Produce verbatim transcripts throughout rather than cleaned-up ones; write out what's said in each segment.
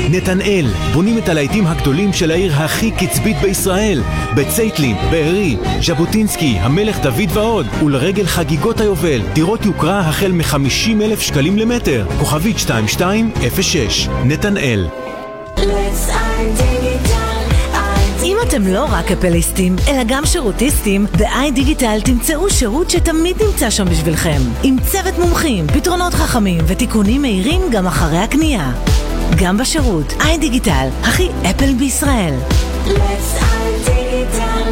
נתנאל, בונים את הלהיטים הגדולים של העיר הכי קצבית בישראל. בצייטלין, בארי, ז'בוטינסקי, המלך דוד ועוד. ולרגל חגיגות היובל, דירות יוקרה החל מ-חמישים אלף שקלים למטר. כוכבית שתיים שתיים אפס שש. נתנאל. אם אתם לא רק אפליסטים, אלא גם שירוטיסטים, ב-איי דיגיטל תמצאו שירות שתמיד נמצא שם בשבילכם. עם צוות מומחים, פתרונות חכמים ותיקונים מהירים גם אחרי הקנייה. גם בשירות, איי דיגיטל, הכי אפל בישראל. Let's איי דיגיטל.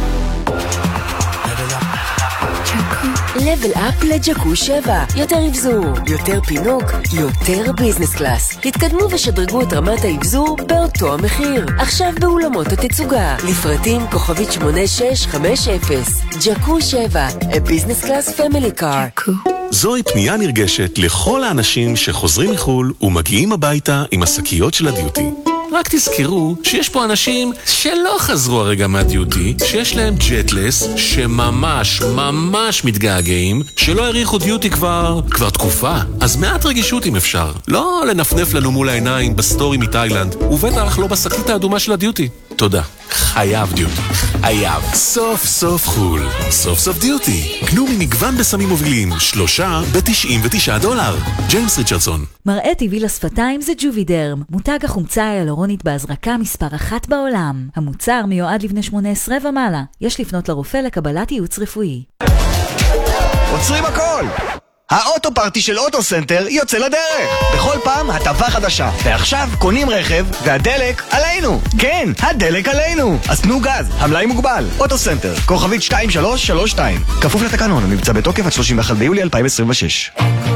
לבל אפ לג'קו שבע. יותר אבזור, יותר פינוק, יותר ביזנס קלאס. תתקדמו ושדרגו את רמת האבזור באותו המחיר. עכשיו באולמות התצוגה. לפרטים כוכבית שמונה שש חמש אפס. ג'קו שבע, a business class family car. זוהי פנייה נרגשת לכל האנשים שחוזרים מחול ומגיעים הביתה עם השקיות של הדיוטי. רק תזכרו שיש פה אנשים שלא חזרו הרגע מהדיוטי, שיש להם ג'טלס, שממש ממש מתגעגעים, שלא הריחו דיוטי כבר, כבר תקופה. אז מעט רגישות אם אפשר. לא לנפנף לנו מול העיניים בסטורי מתאילנד, ובטח לא בשקית האדומה של הדיוטי. תודה. חייב דיוטי. חייב. סוף סוף חול. סוף סוף דיוטי. קנו ממגוון בסמים מובילים. שלושה ב-תשעים ותשעה דולר. ג'יימס ריצ'רדסון. מראה טבעי לשפתיים זה ג'ובידרם. מותג החומצה ההיאלורונית בהזרקה מספר אחת בעולם. המוצר מיועד לבני שמונה עשרה ומעלה. יש לפנות לרופא לקבלת ייעוץ רפואי. עוצרים הכל! האוטו פארטי של אוטו סנטר יוצא לדרך. בכל פעם הטבה חדשה. ועכשיו קונים רכב והדלק עלינו. כן, הדלק עלינו. אז תנו גז, המלאי מוגבל. אוטו סנטר, כוכבית שתיים שלוש שלוש שתיים. כפוף לתקנון, המבצע בתוקף עד שלושים ואחד ביולי אלפיים עשרים ושש.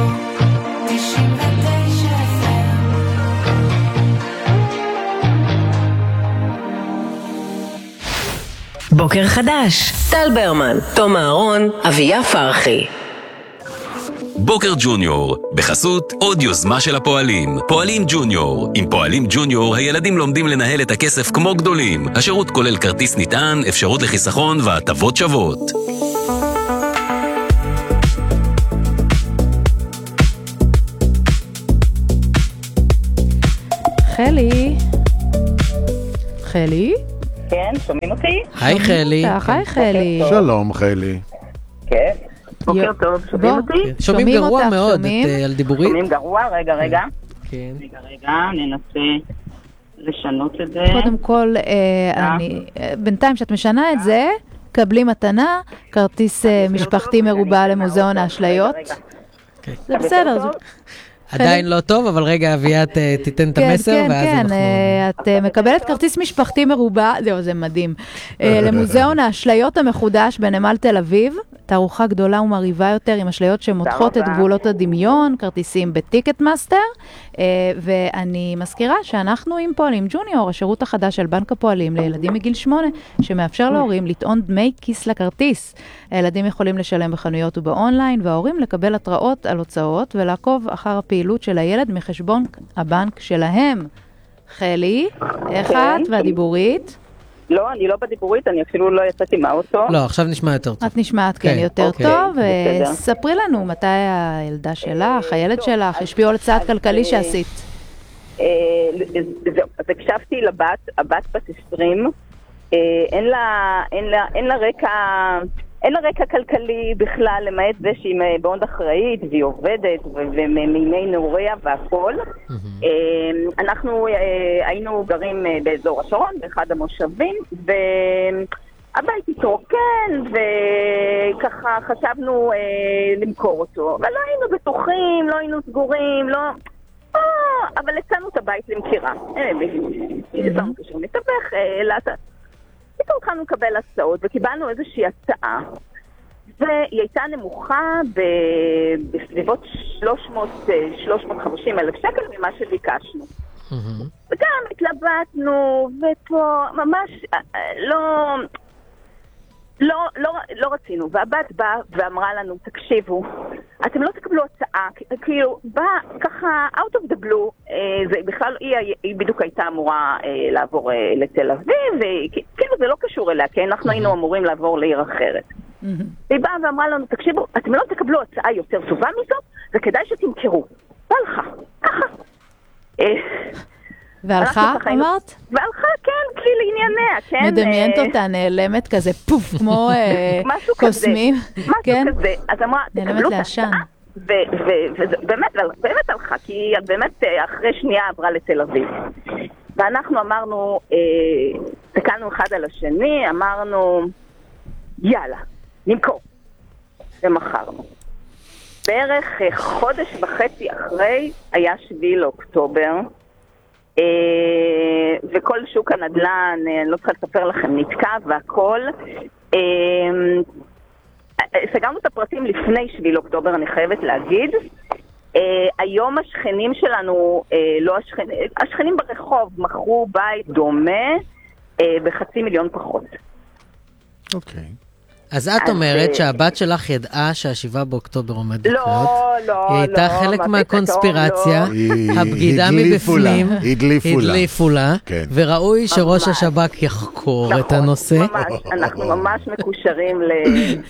בוקר חדש. טל ברמן, תום אהרון, אביה פרחי. בוקר ג'וניור, בחסות עוד יוזמה של הפועלים. פועלים ג'וניור. עם פועלים ג'וניור הילדים לומדים לנהל את הכסף כמו גדולים. השירות כולל כרטיס נטען, אפשרות לחיסכון והטבות שוות. חלי? חלי? כן, שומעים אותי? היי חלי. היי חלי. שלום חלי. כן. בוקר טוב, שומעים אותי? שומעים גרוע מאוד על דיבורית. שומעים גרוע, רגע, רגע. כן. רגע, רגע, ננסה לשנות את זה. קודם כל, בינתיים שאת משנה את זה, קבלי מתנה, כרטיס משפחתי מרובע למוזיאון האשליות. זה בסדר. עדיין לא טוב, אבל רגע, אביית תיתן את המסר, כן, ואז כן, כן, את מקבלת כרטיס משפחתי מרובע, זהו, זה מדהים, למוזיאון האשליות המחודש בנמל תל אביב, תערוכה גדולה ומריבה יותר עם אשליות שמותחות את גבולות הדמיון, כרטיסים בטיקט מאסטר, ואני מזכירה שאנחנו עם פועלים ג'וניור, השירות החדש של בנק הפועלים לילדים מגיל שמונה, שמאפשר להורים לטעון דמי כיס לכרטיס. הילדים יכולים לשלם בחנויות ובאונליין, וההורים לקבל התראות על הוצאות ולעקוב אחר הפעילות של הילד מחשבון הבנק שלהם. חלי, איך את והדיבורית? לא, אני לא בדיבורית, אני אפילו לא יצאתי מהאוטו. לא, עכשיו נשמע יותר טוב. את נשמעת, כן, יותר טוב. ספרי לנו מתי הילדה שלך, הילד שלך, השפיעו על צעד כלכלי שעשית. אז הקשבתי לבת, הבת בת עשרים, אין לה רקע... אין לה רקע כלכלי בכלל, למעט זה שהיא מאוד אחראית, והיא עובדת, ומימי נעוריה והכל. אנחנו היינו גרים באזור השרון, באחד המושבים, והבית התרוקן, וככה חשבנו למכור אותו. אבל לא היינו בטוחים, לא היינו סגורים, לא... אבל הצענו את הבית למכירה. יצרנו קשור מתווך, לעשות... פתאום התחלנו לקבל הצעות, וקיבלנו איזושהי הצעה, והיא הייתה נמוכה בסביבות שלוש מאות וחמישים אלף שקל ממה שביקשנו. וגם התלבטנו, ופה ממש לא, לא, לא, לא רצינו. והבת באה ואמרה לנו, תקשיבו, אתם לא תקבלו הצעה, כאילו, בא ככה, out of the blue, זה בכלל, היא, היא בדיוק הייתה אמורה לעבור לתל אביב, וכאילו זה לא קשור אליה, כי אנחנו היינו אמורים לעבור לעיר אחרת. והיא באה ואמרה לנו, תקשיבו, אתם לא תקבלו הצעה יותר טובה מזאת, וכדאי שתמכרו. בא לך, ככה. והלכה, אמרת? והלכה, כן, כלי לענייניה, כן. מדמיינת אותה נעלמת כזה, פוף, כמו קוסמים. משהו כזה. אז אמרה, נעלמת לעשן. ובאמת, באמת הלכה, כי היא באמת אחרי שנייה עברה לתל אביב. ואנחנו אמרנו, תקלנו אחד על השני, אמרנו, יאללה, נמכור. ומכרנו. בערך חודש וחצי אחרי היה שביעי לאוקטובר, וכל שוק הנדל"ן, אני לא צריכה לספר לכם, נתקע והכל. סגרנו את הפרטים לפני שביעי לאוקטובר, אני חייבת להגיד. היום השכנים שלנו, לא השכנים, השכנים ברחוב מכרו בית דומה בחצי מיליון פחות. אוקיי. אז את אומרת שהבת שלך ידעה שהשבעה באוקטובר עומד לקרות. לא, לא, היא הייתה חלק מהקונספירציה, הבגידה מבפנים, הדליפו לה, וראוי שראש השב"כ יחקור את הנושא. ממש, אנחנו ממש מקושרים ל...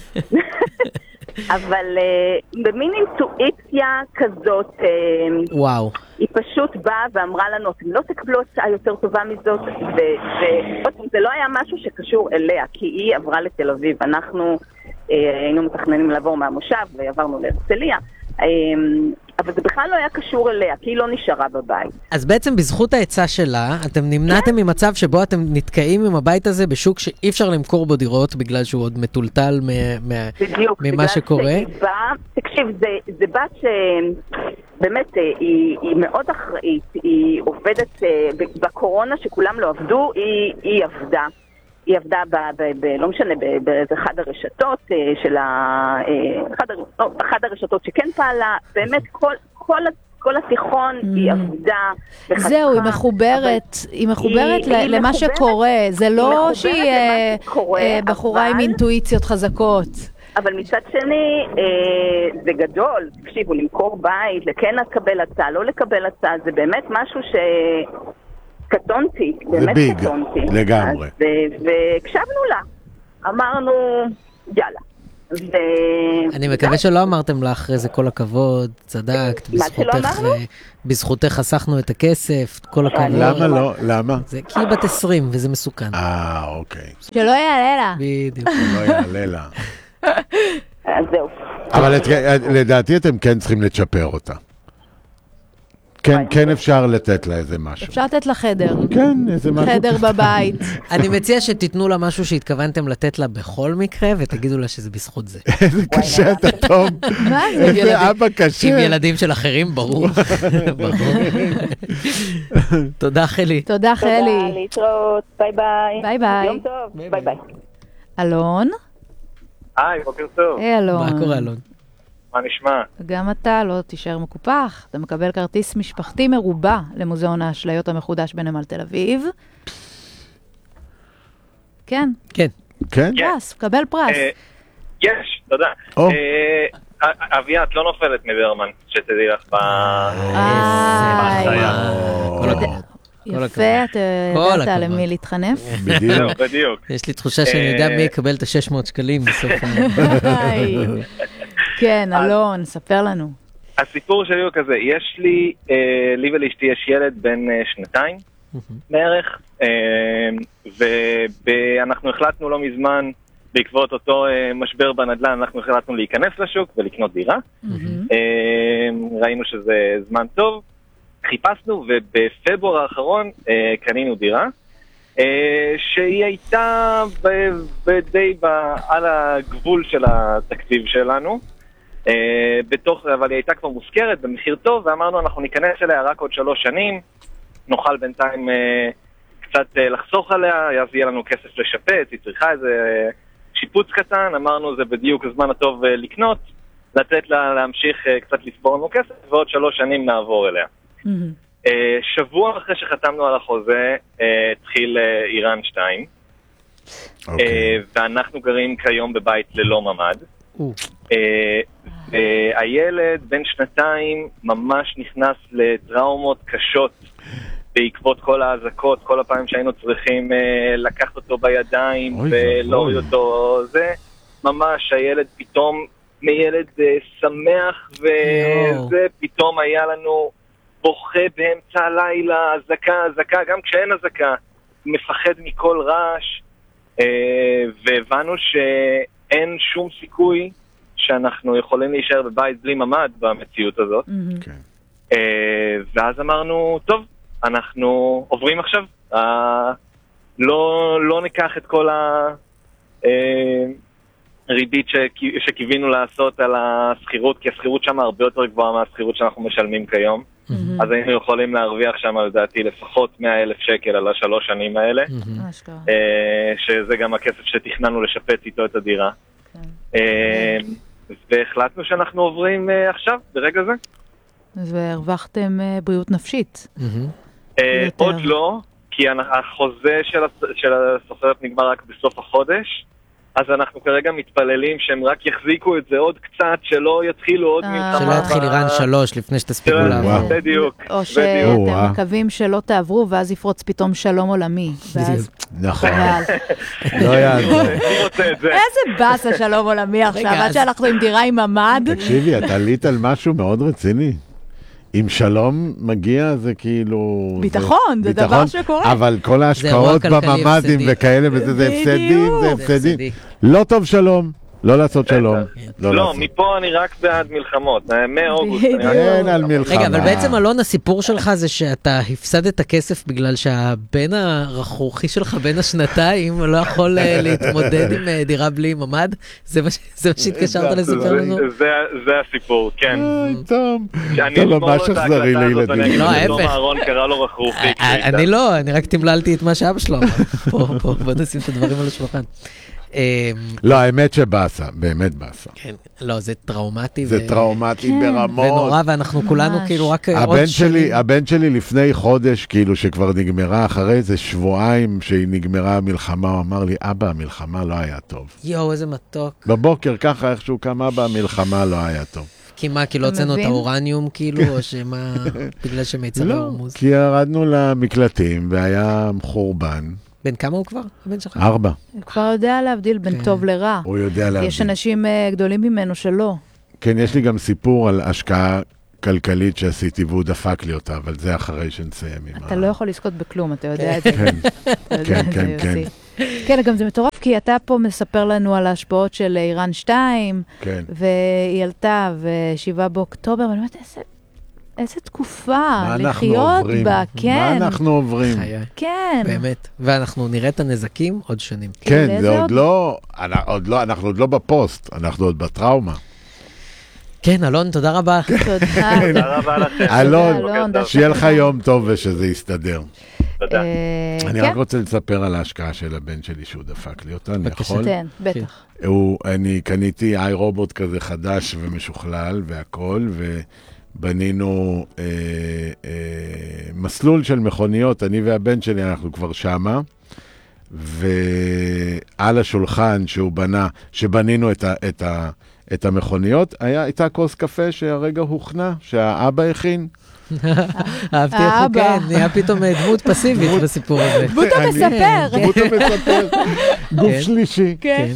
אבל במין אינטואיציה כזאת, וואו. היא פשוט באה ואמרה לנו, אתם לא תקבלו הצעה יותר טובה מזאת, וזה לא היה משהו שקשור אליה, כי היא עברה לתל אביב. אנחנו היינו מתכננים לעבור מהמושב ועברנו להרצליה, אבל זה בכלל לא היה קשור אליה, כי היא לא נשארה בבית. אז בעצם בזכות ההצעה שלה, אתם נמנעתם ממצב שבו אתם נתקעים עם הבית הזה בשוק שאי אפשר למכור בו דירות, בגלל שהוא עוד מטולטל ממה שקורה? תקשיב, זה בת שבאמת היא מאוד אחראית, היא עובדת בקורונה שכולם לא עבדו, היא עבדה. היא עבדה ב, ב, ב, לא משנה, באיזה אחד הרשתות של ה... אחד, לא, אחד הרשתות שכן פעלה, באמת כל, כל, כל התיכון mm. היא עבדה וחתכה. זהו, היא מחוברת, אבל... היא מחוברת היא, ל, היא למה מחוברת, שקורה, זה לא שהיא שקורה, בחורה אבל... עם אינטואיציות חזקות. אבל מצד שני, אה, זה גדול, תקשיבו, למכור בית, לכן לקבל הצעה, לא לקבל הצעה, זה באמת משהו ש... קטונתי, באמת ביג, קטונתי. לגמרי. אז, והקשבנו לה. אמרנו, יאללה. ו... אני מקווה שלא אמרתם לה אחרי זה כל הכבוד, צדקת, בזכותך, בזכותך חסכנו את הכסף, כל הכבוד. למה לא? למה? זה כי היא בת עשרים וזה מסוכן. אה, אוקיי. שלא יעלה לה. בדיוק. שלא יעלה לה. אז זהו. אבל לדעתי אתם כן צריכים לצ'פר אותה. כן, כן אפשר לתת לה איזה משהו. אפשר לתת לה חדר. כן, איזה משהו. חדר בבית. אני מציע שתיתנו לה משהו שהתכוונתם לתת לה בכל מקרה, ותגידו לה שזה בזכות זה. איזה קשה אתה טוב. מה זה? איזה אבא קשה. עם ילדים של אחרים, ברור. תודה חלי. תודה חלי. תודה, להתראות. ביי ביי. ביי ביי. יום טוב. ביי ביי. אלון? היי, בוקר טוב. היי אלון. מה קורה אלון? מה נשמע? גם אתה לא תישאר מקופח, אתה מקבל כרטיס משפחתי מרובה למוזיאון האשליות המחודש בנמל תל אביב. כן. כן. כן? פרס, קבל פרס. יש, תודה. אביית, לא נופלת מברמן, שתדעי לך ב... יפה, אתה יודעת למי להתחנף? בדיוק, בדיוק. יש לי תחושה שאני יודע מי יקבל את ה-שש מאות שקלים בסוף. כן, אלון, ספר לנו. הסיפור שלי הוא כזה, יש לי, לי ולאשתי יש ילד בן שנתיים בערך, ואנחנו החלטנו לא מזמן, בעקבות אותו משבר בנדל"ן, אנחנו החלטנו להיכנס לשוק ולקנות דירה. ראינו שזה זמן טוב, חיפשנו, ובפברואר האחרון קנינו דירה, שהיא הייתה די על הגבול של התקציב שלנו, בתוך, אבל היא הייתה כבר מוזכרת במחיר טוב, ואמרנו אנחנו ניכנס אליה רק עוד שלוש שנים, נוכל בינתיים קצת לחסוך עליה, אז יהיה לנו כסף לשפץ, היא צריכה איזה שיפוץ קטן, אמרנו זה בדיוק הזמן הטוב לקנות, לתת לה להמשיך קצת לסבור לנו כסף, ועוד שלוש שנים נעבור אליה. Mm-hmm. שבוע אחרי שחתמנו על החוזה, התחיל איראן שתיים, okay. ואנחנו גרים כיום בבית ללא ממד. Uh. והילד בן שנתיים ממש נכנס לטראומות קשות בעקבות כל ההזקות, כל הפעמים שהיינו צריכים לקחת אותו בידיים ולהוריד אותו, זה ממש הילד פתאום מילד שמח, וזה פתאום היה לנו בוכה באמצע הלילה, אזעקה, אזעקה, גם כשאין אזעקה, מפחד מכל רעש, והבנו שאין שום סיכוי שאנחנו יכולים להישאר בבית בלי ממד במציאות הזאת. ואז אמרנו, טוב, אנחנו עוברים עכשיו, לא, לא ניקח את כל הריבית שקיווינו לעשות על הסחירות, כי הסחירות שם הרבה יותר גבוהה מהסחירות שאנחנו משלמים כיום. אז היינו יכולים להרוויח שם, לדעתי, לפחות מאה אלף שקל על השלוש שנים האלה, שזה גם הכסף שתכננו לשפץ איתו את הדירה. והחלטנו שאנחנו עוברים עכשיו, ברגע זה. והרווחתם בריאות נפשית. עוד לא, כי החוזה של הסוחרת נגמר רק בסוף החודש, אז אנחנו כרגע מתפללים שהם רק יחזיקו את זה עוד קצת, שלא יתחילו עוד מלחמה. שלא יתחיל איראן שלוש לפני שתספיקו לעבור. בדיוק. או שאתם מקווים שלא תעברו, ואז יפרוץ פתאום שלום עולמי. נכון. לא יעזור. איזה באס השלום עולמי עכשיו, עד שאנחנו עם דירה עם ממד. תקשיבי, את עלית על משהו מאוד רציני. אם שלום מגיע זה כאילו... ביטחון, זה דבר שקורה. אבל כל ההשקעות בממדים וכאלה, וזה הפסדים, זה הפסדים. לא טוב שלום, לא לעשות שלום. לא, מפה אני רק בעד מלחמות, מאוגוסט. אין על מלחמה. רגע, אבל בעצם אלון, הסיפור שלך זה שאתה הפסדת כסף בגלל שהבן הרכרוכי שלך, בין השנתיים, לא יכול להתמודד עם דירה בלי ממד? זה מה שהתקשרת לספר לנו? זה הסיפור, כן. טוב, אתה ממש אכזרי לילדים. לא, ההפך. אהרון קרא לו רכרוכי. אני לא, אני רק תמללתי את מה שאבא שלו. בוא נשים את הדברים על השולחן. לא, האמת שבאסה, באמת באסה. כן, לא, זה טראומטי. זה טראומטי ברמות. ונורא, ואנחנו כולנו כאילו רק עוד שנים. הבן שלי לפני חודש, כאילו שכבר נגמרה, אחרי איזה שבועיים שהיא נגמרה המלחמה, הוא אמר לי, אבא, המלחמה לא היה טוב. יואו, איזה מתוק. בבוקר ככה, איכשהו קם, אבא, המלחמה לא היה טוב. כי מה, כי לא הוצאנו את האורניום, כאילו, או שמה, בגלל שמיצרי הורמוז? כי ירדנו למקלטים, והיה חורבן. בן כמה הוא כבר, הבן שלך? ארבע. הוא כבר יודע להבדיל בין טוב לרע. הוא יודע להבדיל. יש אנשים גדולים ממנו שלא. כן, יש לי גם סיפור על השקעה כלכלית שעשיתי, והוא דפק לי אותה, אבל זה אחרי שנסיים. אתה לא יכול לזכות בכלום, אתה יודע את זה. כן, כן, כן. כן, גם זה מטורף, כי אתה פה מספר לנו על ההשפעות של איראן שתיים, והיא עלתה, ושבעה באוקטובר, ואני אומרת, איזה... איזה תקופה, לחיות בה, כן. מה אנחנו עוברים? כן. באמת. ואנחנו נראה את הנזקים עוד שנים. כן, זה עוד לא, אנחנו עוד לא בפוסט, אנחנו עוד בטראומה. כן, אלון, תודה רבה. תודה רבה לכם. אלון, שיהיה לך יום טוב ושזה יסתדר. תודה. אני רק רוצה לספר על ההשקעה של הבן שלי שהוא דפק לי אותה, אני יכול? כן, בטח. אני קניתי איי רובוט כזה חדש ומשוכלל והכל, ו... בנינו אה, אה, מסלול של מכוניות, אני והבן שלי, אנחנו כבר שמה, ועל השולחן שהוא בנה, שבנינו את, ה, את, ה, את המכוניות, היה, הייתה כוס קפה שהרגע הוכנה, שהאבא הכין. אהבתי איך הוא כן, נהיה פתאום דמות פסיבית בסיפור הזה. דמות המספר. דמות המספר, גוף שלישי. כן.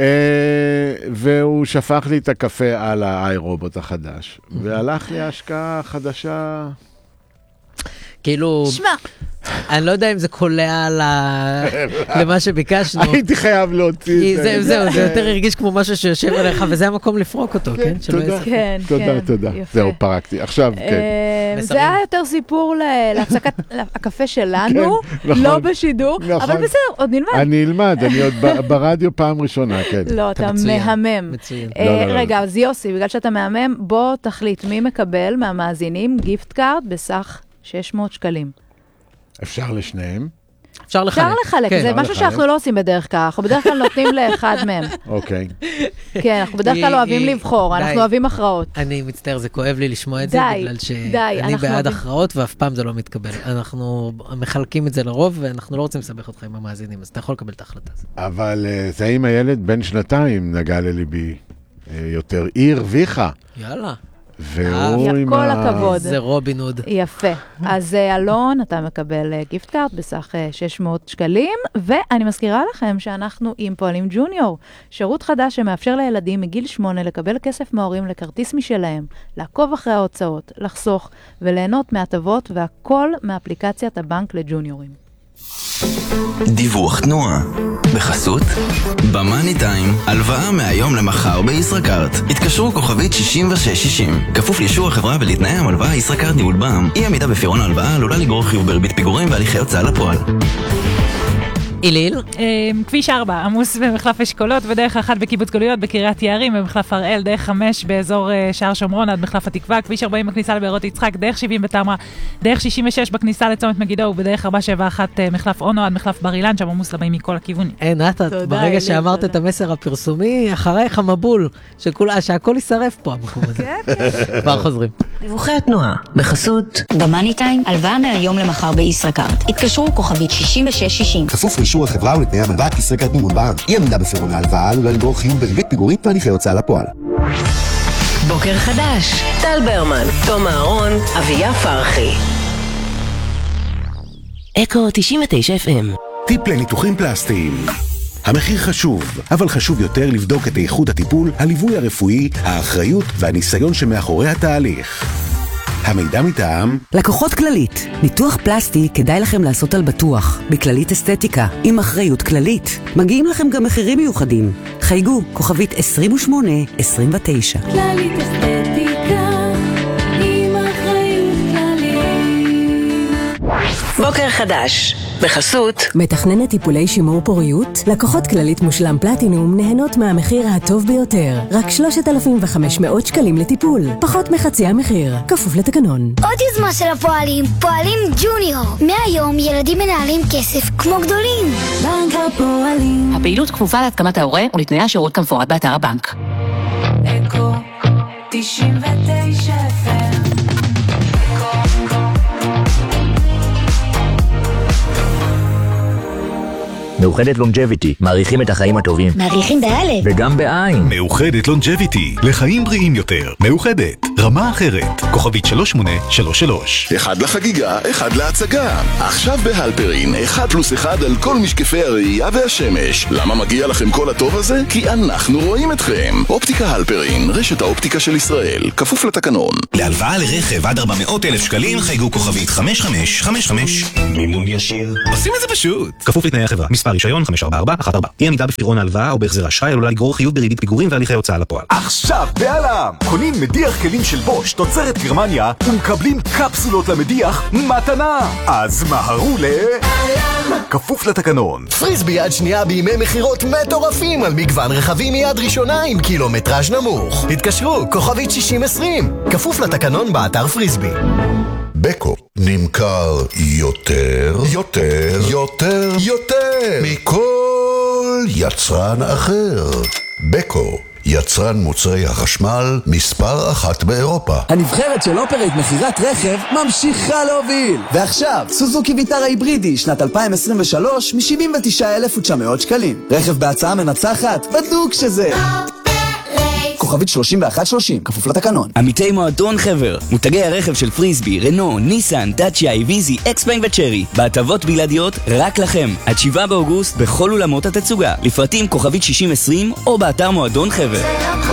והוא שפך לי את הקפה על האיי רובוט החדש, והלך לי ההשקעה החדשה. כאילו, שמע, אני לא יודע אם זה קולע למה שביקשנו. הייתי חייב להוציא. זהו, זהו, זה יותר הרגיש כמו משהו שיושב עליך, וזה המקום לפרוק אותו, כן? תודה, תודה, תודה. זהו, פרקתי. עכשיו, כן. זה היה יותר סיפור להפסקת הקפה שלנו, לא בשידור, אבל בסדר, עוד נלמד. אני אלמד, אני עוד ברדיו פעם ראשונה, כן. לא, אתה מהמם. רגע, אז יוסי, בגלל שאתה מהמם, בוא תחליט מי מקבל מהמאזינים גיפט קארד בסך שש מאות שקלים. אפשר לשניהם? אפשר לחלק. אפשר לחלק, זה משהו שאנחנו לא עושים בדרך כלל, אנחנו בדרך כלל נותנים לאחד מהם. אוקיי. כן, אנחנו בדרך כלל אוהבים לבחור, אנחנו אוהבים הכרעות. אני מצטער, זה כואב לי לשמוע את זה, בגלל שאני בעד הכרעות, ואף פעם זה לא מתקבל. אנחנו מחלקים את זה לרוב, ואנחנו לא רוצים לסבך אותך עם המאזינים, אז אתה יכול לקבל את ההחלטה הזאת. אבל זה עם הילד בן שנתיים נגע לליבי יותר. היא הרוויחה. יאללה. והוא עם כל ה... הכבוד. זה רובין הוד. יפה. אז אלון, אתה מקבל גיפט קארד בסך שש מאות שקלים, ואני מזכירה לכם שאנחנו עם פועלים ג'וניור, שירות חדש שמאפשר לילדים מגיל שמונה לקבל כסף מההורים לכרטיס משלהם, לעקוב אחרי ההוצאות, לחסוך וליהנות מהטבות, והכל מאפליקציית הבנק לג'וניורים. דיווח תנועה בחסות במאני טיים, הלוואה מהיום למחר בישראכרט. התקשרו כוכבית שישים ושש שישים, כפוף לאישור החברה ולתנאי המלוואה. ישראכרט ניהול בע"מ. אי עמידה בפירעון ההלוואה עלולה לגרור חיוב בריבית פיגורים והליכי הוצאה לפועל. איליל? כביש ארבע, עמוס במחלף אשכולות, ודרך אחת בקיבוץ גלויות בקריית יערים, במחלף הראל, דרך חמש באזור שער שומרון עד מחלף התקווה, כביש ארבעים בכניסה לבארות יצחק, דרך שבעים בתמרה, דרך שישים ושש בכניסה לצומת מגידו, ובדרך ארבע שבע אחת מחלף אונו עד מחלף בר אילן, שם עמוס לבאים מכל הכיוונים. אין, נתת, ברגע שאמרת את המסר הפרסומי, אחרייך המבול, שהכל יישרף פה המקום הזה. כבר חוזרים. דיווחי התנועה בחסות במאני טיים, הלוואה מהיום למחר בישראכרט. התקשרו כוכבית שישים ושש שישים. כפוף לאישור החברה ולתנאי המלוואה. ישראכרט ניהול בע"מ. אי עמידה בפירעון ההלוואה עלולה לגרור חיוב בריבית פיגורים והליכי הוצאה לפועל. בוקר חדש, טל ברמן, תום אהרון, אביה פרחי. אקו תשעים ותשע אף אם. טיפ לניתוחים פלסטיים. המחיר חשוב, אבל חשוב יותר לבדוק את איכות הטיפול, הליווי הרפואי, האחריות והניסיון שמאחורי התהליך. המידע מטעם לקוחות כללית. ניתוח פלסטי כדאי לכם לעשות על בטוח. בכללית אסתטיקה, עם אחריות כללית. מגיעים לכם גם מחירים מיוחדים. חייגו, כוכבית עשרים ושמונה עשרים ותשע. כללית אסתטיקה, עם אחריות כללית. בוקר חדש. בחסות מתכננת טיפולי שימור פוריות, לקוחות כללית מושלם פלטינום נהנות מהמחיר הטוב ביותר. רק שלושת אלפים וחמש מאות שקלים לטיפול, פחות מחצי המחיר, כפוף לתקנון. עוד יוזמה של הפועלים, פועלים ג'וניור. מהיום ילדים מנהלים כסף כמו גדולים. בנק הפועלים. הפעילות כפופה להתקמת ההורה ולתנאי השירות כמפורט באתר הבנק. אקו תשעים ותשע אף אם. מאוחדת לונג'ביטי, מעריכים את החיים הטובים. מעריכים באלף. וגם בעין. מאוחדת לונג'ביטי, לחיים בריאים יותר. מאוחדת, רמה אחרת. כוכבית שלוש שמונה שלוש שלוש. אחד לחגיגה, אחד להצגה. עכשיו בהלפרין, אחד פלוס אחד על כל משקפי הראייה והשמש. למה מגיע לכם כל הטוב הזה? כי אנחנו רואים אתכם. אופטיקה הלפרין, רשת האופטיקה של ישראל. כפוף לתקנון. להלוואה לרכב עד ארבע מאות אלף שקלים, חייגו כוכבית חמש חמש חמש חמש. מימון ישיר. עושים את זה פשוט. כפוף לתנאי החברה. מספר רישיון חמש ארבע ארבע אחת ארבע. אי עמידה בפירעון ההלוואה או בהחזר אשראי עלולה לגרור חיוב בריבית פיגורים והליכי הוצאה לפועל. עכשיו בעלם! קונים מדיח כלים של בוש תוצרת גרמניה ומקבלים קפסולות למדיח מתנה. אז מהרו ל... כפוף לתקנון. פריסבי יד שנייה בימי מחירות מטורפים על מגוון רכבים מיד ראשונה עם קילומטראז' נמוך. התקשרו, כוכבית שישים עשרים. כפוף לתקנון באתר פריסבי. בקו נמכר יותר, יותר, יותר, יותר מכל יצרן אחר. בקו, יצרן מוצרי החשמל מספר אחת באירופה. הנבחרת של אופרייט מחירת רכב ממשיכה להוביל. ועכשיו, סוזוקי ויטרה היברידי, שנת אלפיים עשרים ושלוש, מ-שבעים ותשעה אלף ותשע מאות שקלים. רכב בהצעה מנצחת, בדוק שזה. כוכבית שלושים ואחת שלושים, כפוף לתקנון. עמיתי מועדון חבר, מותגי הרכב של פריסבי, רנו, ניסן, דאצ'יה, איביזי, אקספנג וצ'רי, בהטבות בלעדיות רק לכם. עד שבעה באוגוסט בכל אולמות התצוגה. לפרטים כוכבית שישים עשרים או באתר מועדון חבר.